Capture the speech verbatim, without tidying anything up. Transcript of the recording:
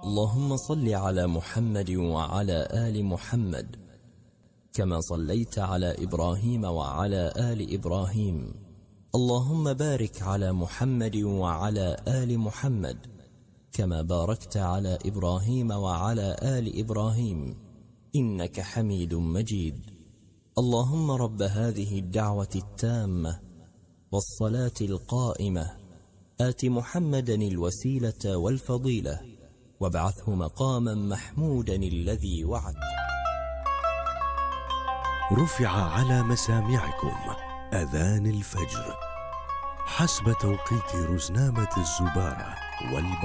اللهم صل على محمد وعلى آل محمد كما صليت على إبراهيم وعلى آل إبراهيم. اللهم بارك على محمد وعلى آل محمد كما باركت على إبراهيم وعلى آل إبراهيم إنك حميد مجيد. اللهم رب هذه الدعوة التامة والصلاة القائمة آت محمدا الوسيلة والفضيلة وابعثه مقاما محمودا الذي وعدت. رفع على مسامعكم أذان الفجر حسب توقيت رزنامة الزبارة والبحر.